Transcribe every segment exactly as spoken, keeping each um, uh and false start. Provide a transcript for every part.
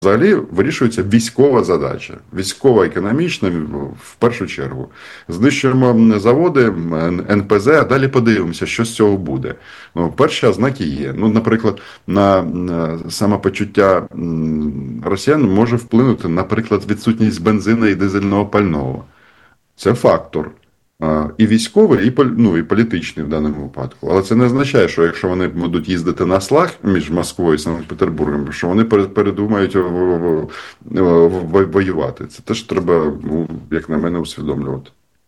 Взагалі вирішується військова задача, військово-економічна в першу чергу. Знищуємо заводи, ен пе зе, а далі подивимося, що з цього буде. Ну, перші ознаки є. Ну, наприклад, на самопочуття росіян може вплинути, наприклад, відсутність бензину і дизельного пального. Це фактор. І військовий, і, ну, і політичний в даному випадку. Але це не означає, що якщо вони будуть їздити на слаг між Москвою і Санкт-Петербургом, що вони передумають воювати. Це теж треба, як на мене, усвідомлювати.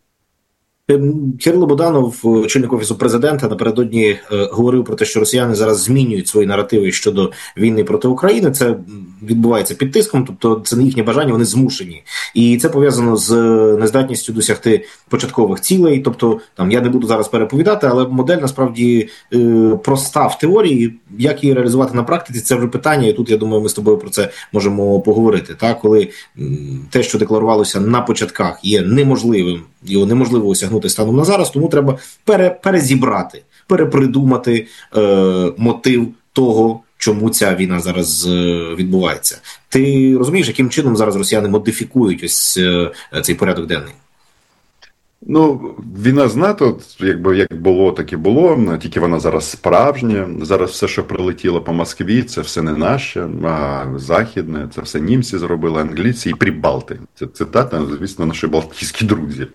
Кирило Буданов, очільник Офісу Президента, напередодні е, говорив про те, що росіяни зараз змінюють свої наративи щодо війни проти України. Це відбувається під тиском, тобто це не їхнє бажання, вони змушені. І це пов'язано з нездатністю досягти початкових цілей. Тобто, там я не буду зараз переповідати, але модель насправді е, проста в теорії. Як її реалізувати на практиці, це вже питання, і тут, я думаю, ми з тобою про це можемо поговорити. Так? Коли м, те, що декларувалося на початках, є неможливим, його неможливо осягнути станом на зараз, тому треба пере, перезібрати, перепридумати е, мотив того, чому ця війна зараз е, відбувається. Ти розумієш, яким чином зараз росіяни модифікують ось е, цей порядок денний? Ну, війна з НАТО, якби як було, так і було, тільки вона зараз справжня. Зараз все, що прилетіло по Москві, це все не наше, а західне, це все німці зробили, англійці і прибалти. Це цитата, звісно, наші балтійські друзі.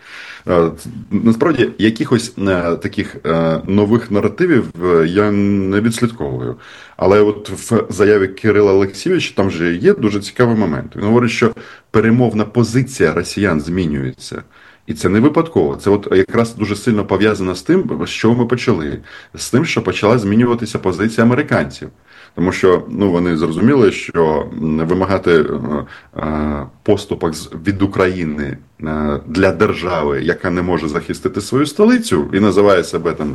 Насправді, якихось таких нових наративів я не відслідковую. Але от в заяві Кирила Олексійовича там же є дуже цікавий момент. Він говорить, що перемовна позиція росіян змінюється. І це не випадково. Це от якраз дуже сильно пов'язано з тим, з чого ми почали. З тим, що почала змінюватися позиція американців. Тому що ну, вони зрозуміли, що вимагати е, поступок від України е, для держави, яка не може захистити свою столицю і називає себе там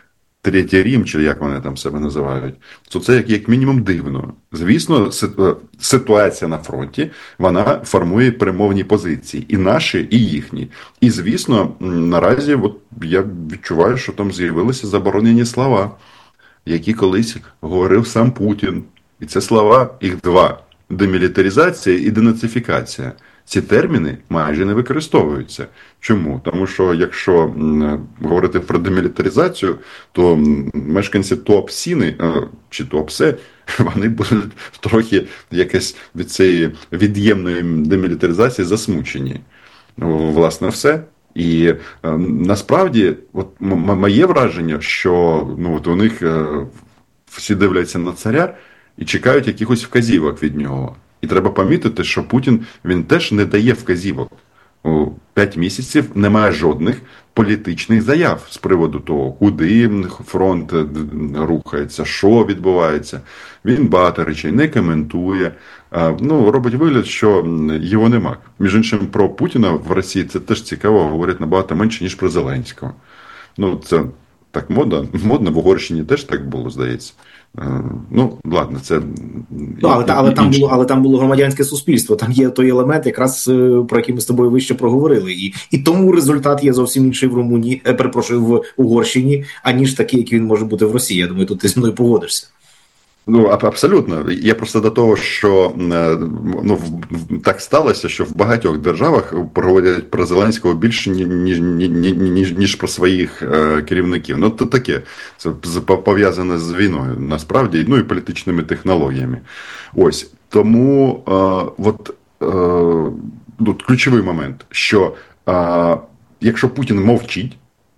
Третій Рім, чи як вони там себе називають, то це як, як мінімум дивно. Звісно, ситуація на фронті, вона формує перемовні позиції. І наші, і їхні. І, звісно, наразі от я відчуваю, що там з'явилися заборонені слова, які колись говорив сам Путін. І це слова, їх два. Демілітаризація і денацифікація. Ці терміни майже не використовуються. Чому? Тому що якщо м, говорити про демілітаризацію, то мешканці Туапсіни чи Туапсе, вони будуть трохи якось від цієї від'ємної демілітаризації засмучені. Власне, все. І е, насправді, от м- моє враження, що ну, от у них е, всі дивляться на царя і чекають якихось вказівок від нього. І треба помітити, що Путін, він теж не дає вказівок. У п'ять місяців немає жодних політичних заяв з приводу того, куди фронт рухається, що відбувається. Він багато речей не коментує, ну, робить вигляд, що його нема. Між іншим, про Путіна в Росії це теж цікаво, говорять набагато менше, ніж про Зеленського. Ну, це так модно, модно, в Угорщині теж так було, здається. Ну, ладно, це... Ну, але, але, там було, але там було громадянське суспільство, там є той елемент, якраз про який ми з тобою вище проговорили. І, і тому результат є зовсім інший в Румунії, е, перепрошую, в Угорщині, аніж такий, який він може бути в Росії. Я думаю, тут ти зі мною погодишся. Ну, абсолютно. Я просто до того, що ну, так сталося, що в багатьох державах проводять про Зеленського більше, ніж, ніж, ніж, ніж про своїх е, керівників. Ну, то таке. Це пов'язане з війною, насправді, ну і політичними технологіями. Ось. Тому е, от, е, тут ключовий момент, що е, якщо Путін мовчить,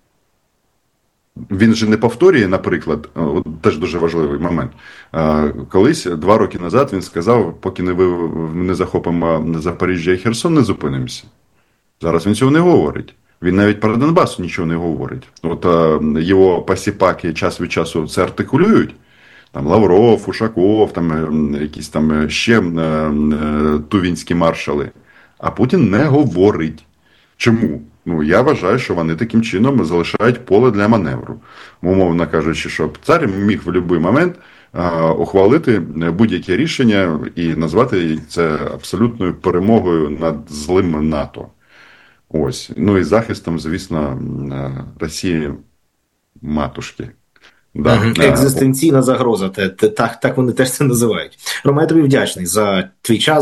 він же не повторює, наприклад, от теж дуже важливий момент. Колись, два роки назад, він сказав, поки не, ви, не захопимо Запоріжжя і Херсон, не зупинимося. Зараз він цього не говорить. Він навіть про Донбас нічого не говорить. От його посіпаки час від часу це артикулюють. Там Лавров, Ушаков, там якісь там ще тувінські маршали. А Путін не говорить. Чому? Ну, я вважаю, що вони таким чином залишають поле для маневру. Умовно кажучи, щоб цар міг в будь-який момент а, ухвалити будь-яке рішення і назвати це абсолютною перемогою над злим НАТО. Ось. Ну і захистом, звісно, Росії матушки. Да. Угу. Екзистенційна загроза, так, так вони теж це називають. Рома, я тобі вдячний за твій час.